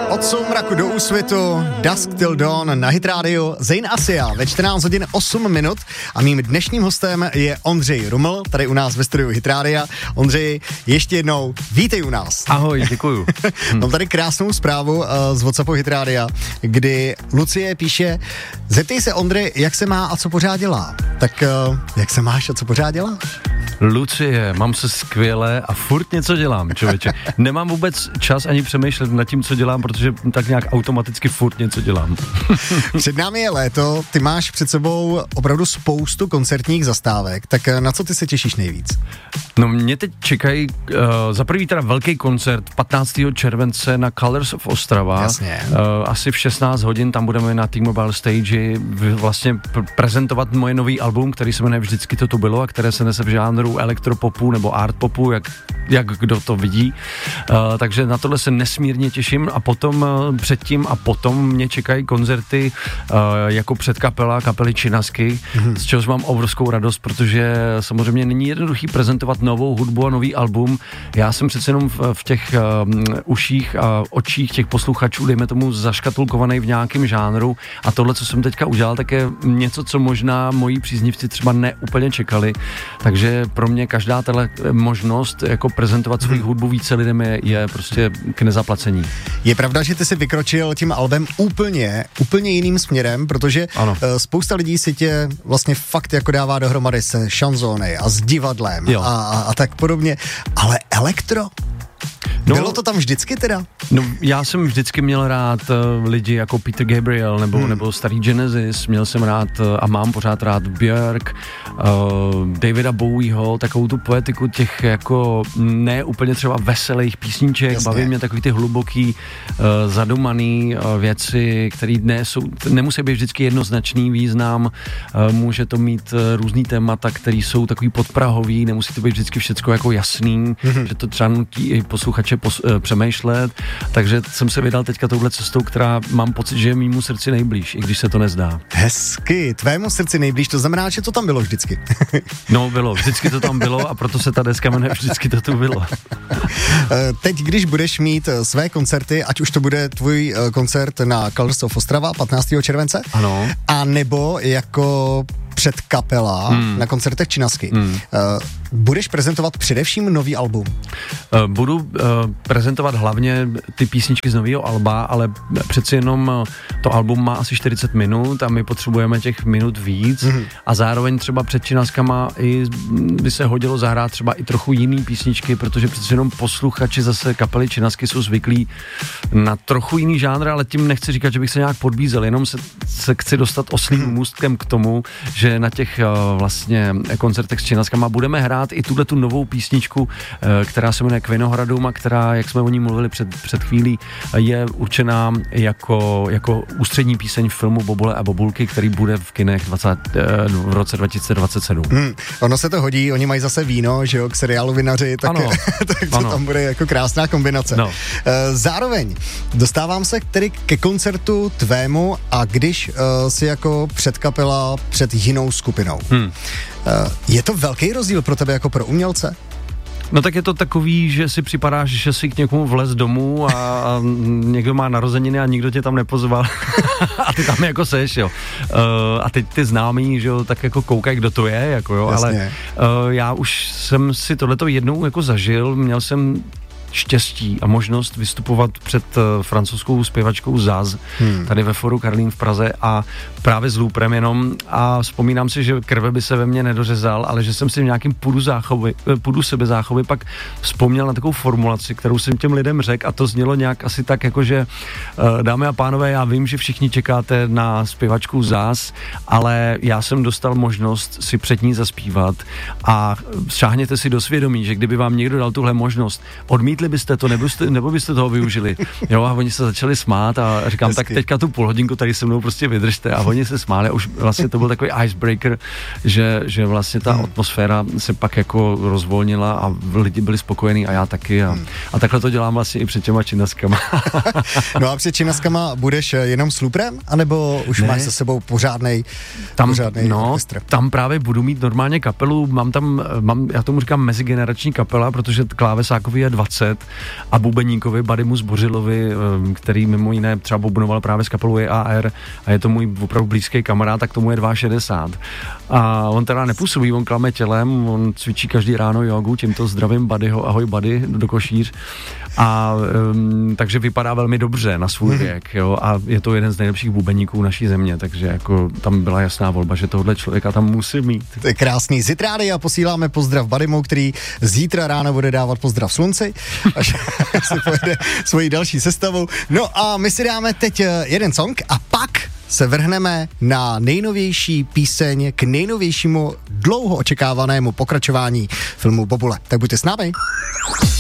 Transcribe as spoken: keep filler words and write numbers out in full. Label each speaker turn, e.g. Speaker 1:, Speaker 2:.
Speaker 1: Od soumraku do úsvitu, Dusk Till Dawn na Hit Radio, Zayn Asia ve čtrnáct hodin osm minut a mým dnešním hostem je Ondřej Ruml, tady u nás ve studiu Hit Radia. Ondřej, ještě jednou, vítej u nás.
Speaker 2: Ahoj, děkuju.
Speaker 1: Mám tady krásnou zprávu uh, z WhatsAppu Hit Radia, kdy Lucie píše, zeptej se Ondřej, jak se má a co pořád dělá. Tak uh, jak se máš a co pořád děláš?
Speaker 2: Lucie, mám se skvěle a furt něco dělám, člověče. Nemám vůbec čas ani přemýšlet nad tím, co dělám, protože tak nějak automaticky furt něco dělám.
Speaker 1: Před námi je léto, ty máš před sebou opravdu spoustu koncertních zastávek, tak na co ty se těšíš nejvíc?
Speaker 2: No mě teď čekají uh, za prvý teda velký koncert patnáctého července na Colors of Ostrava.
Speaker 1: Jasně.
Speaker 2: Uh, asi v šestnáct hodin tam budeme na T-Mobile Stage vlastně pr- prezentovat moje nový album, který se jmenuje Vždycky to tu bylo a které se nese v žánru elektropopu nebo artpopu, jak, jak kdo to vidí. Uh, takže na tohle se nesmírně těším a potom uh, předtím a potom mě čekají koncerty uh, jako předkapela kapely Činasky, mm-hmm. z čehož mám obrovskou radost, protože samozřejmě není jednoduchý prezentovat novou hudbu a nový album. Já jsem přece jenom v, v těch um, uších a očích těch posluchačů, dejme tomu, zaškatulkovaný v nějakém žánru a tohle, co jsem teďka udělal, tak je něco, co možná moji příznivci třeba neúplně čekali. Takže pro mě každá tahle možnost jako prezentovat svou hudbu více lidem je, je prostě k nezaplacení.
Speaker 1: Je pravda, že ty jsi vykročil tím albem úplně, úplně jiným směrem, protože ano. spousta lidí si tě vlastně fakt jako dává dohromady se šanzóny a s divadlem a, a, a tak podobně, ale elektro? No, bylo to tam vždycky teda?
Speaker 2: No, já jsem vždycky měl rád uh, lidi jako Peter Gabriel nebo, hmm. nebo starý Genesis, měl jsem rád uh, a mám pořád rád Björk, uh, Davida Bowieho, takovou tu poetiku těch jako ne úplně třeba veselých písniček, Jasně. baví mě takový ty hluboký, uh, zadumaný uh, věci, které ne jsou, nemusí být vždycky jednoznačný význam, uh, může to mít uh, různý témata, které jsou takový podprahový, nemusí to být vždycky všecko jako jasný, hmm. že to třeba nutí i posluchače pos, e, přemýšlet, takže jsem se vydal teďka touhle cestou, která mám pocit, že je mýmu srdci nejblíž, i když se to nezdá.
Speaker 1: Hezky, tvému srdci nejblíž, to znamená, že to tam bylo vždycky.
Speaker 2: No, bylo, vždycky to tam bylo a proto se ta deska jmenuje Vždycky to tu bylo.
Speaker 1: Teď, když budeš mít své koncerty, ať už to bude tvůj koncert na Colors of Ostrava patnáctého července,
Speaker 2: ano.
Speaker 1: a nebo jako předkapela hmm. na koncertech Činasky. Hmm. Uh, budeš prezentovat především nový album?
Speaker 2: Uh, budu uh, prezentovat hlavně ty písničky z nového alba, ale přeci jenom uh, to album má asi čtyřicet minut a my potřebujeme těch minut víc hmm. a zároveň třeba před Činaskama i by se hodilo zahrát třeba i trochu jiný písničky, protože přeci jenom posluchači zase kapely Činasky jsou zvyklí na trochu jiný žánr, ale tím nechci říkat, že bych se nějak podbízel, jenom se, se chci dostat oslým hmm. můstkem k tomu, že na těch uh, vlastně koncertech s Činaskama budeme hrát i tuhle tu novou písničku, uh, která se jmenuje K Vinohradům a která, jak jsme o ní mluvili před, před chvílí, je určená jako, jako ústřední píseň v filmu Bobule a Bobulky, který bude v kinech dvacet, uh, v roce dva tisíce dvacet sedm. Hmm,
Speaker 1: ono se to hodí, oni mají zase víno, že jo, k seriálu Vinaři, tak,
Speaker 2: ano,
Speaker 1: tak to
Speaker 2: ano.
Speaker 1: tam bude jako krásná kombinace.
Speaker 2: No.
Speaker 1: Uh, zároveň dostávám se tedy ke koncertu tvému a když uh, si jako předkapela před jinou skupinou. Hmm. Uh, je to velký rozdíl pro tebe jako pro umělce?
Speaker 2: No tak je to takový, že si připadáš, že si k někomu vlez domů a, a někdo má narozeniny a nikdo tě tam nepozval a ty tam jako seš, jo. Uh, a teď ty známí, že jo, tak jako koukají, kdo to je, jako jo, Jasně. ale uh, já už jsem si tohleto jednou jako zažil, měl jsem štěstí a možnost vystupovat před uh, francouzskou zpěvačkou Zaz, hmm. tady ve Foru Karlín v Praze a právě s Looprem jenom a vzpomínám si, že krve by se ve mně nedořezal, ale že jsem si v nějakým půdu, záchovy, půdu sebezáchovy pak vzpomněl na takovou formulaci, kterou jsem těm lidem řekl a to znělo nějak asi tak jako, že uh, dámy a pánové, já vím, že všichni čekáte na zpěvačku Zaz, ale já jsem dostal možnost si před ní zaspívat a šáhněte si do svědomí, že kdyby vám někdo dal tuhle možnost, odmítli byste to, nebo byste, nebo byste toho využili. Jo, a oni se začali smát a říkám, Hezky. Tak teďka tu půl hodinku tady se mnou prostě vydržte a oni se smáli a už vlastně to byl takový icebreaker, že, že vlastně ta hmm. atmosféra se pak jako rozvolnila a lidi byli spokojení a já taky a, hmm. a takhle to dělám vlastně i před těma Činaskama.
Speaker 1: No a před Činaskama budeš jenom s Looprem, anebo už ne. máš se sebou pořádnej,
Speaker 2: tam,
Speaker 1: pořádnej
Speaker 2: no,
Speaker 1: orchestr?
Speaker 2: Tam právě budu mít normálně kapelu, mám tam, mám, já tomu říkám mezigenerační kapela, protože klávesákový je dvacet šedesát a bubeníkovi Badimu Zbořilovi, který mimo jiné třeba bubnoval právě s kapelou A R a je to můj opravdu blízký kamarád, tak tomu je šedesát dva. A on teda nepůsobí, on klame tělem, on cvičí každý ráno jogu, tímto zdravím Buddyho, ahoj Buddy, do košíř. A um, takže vypadá velmi dobře na svůj věk, jo, a je to jeden z nejlepších bubeníků naší země, takže jako tam byla jasná volba, že tohle člověka tam musí mít.
Speaker 1: To je krásný. Z Jitrády a posíláme pozdrav Buddymu, který zítra ráno bude dávat pozdrav slunci, až si pojede svoji další sestavu. No a my si dáme teď jeden song a pak se vrhneme na nejnovější píseň k nejnovějšímu dlouho očekávanému pokračování filmu Bobule. Tak buďte s námi.